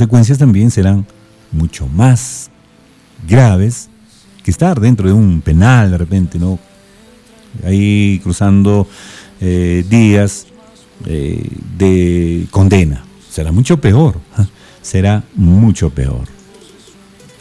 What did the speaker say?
consecuencias también serán mucho más graves que estar dentro de un penal de repente, ¿no? Ahí cruzando días de condena. Será mucho peor, será mucho peor.